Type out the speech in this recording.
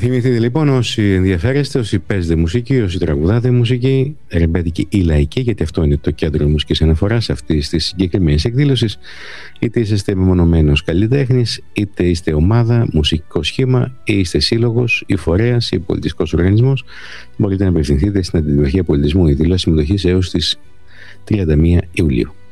θυμηθείτε λοιπόν, όσοι ενδιαφέρεστε, όσοι παίζετε μουσική, όσοι τραγουδάτε μουσική, ρεμπέτικη ή λαϊκή, γιατί αυτό είναι το κέντρο μουσικής αναφοράς αυτής της συγκεκριμένης εκδήλωσης, είτε είσαστε μεμονωμένος καλλιτέχνης, είτε είστε ομάδα, μουσικό σχήμα, ή είστε σύλλογος ή φορέας ή πολιτιστικός οργανισμός, μπορείτε να απευθυνθείτε στην Αντιπροσωπεία Πολιτισμού. Η δηλώση συμμετοχής έως τις 31 Ιουλίου.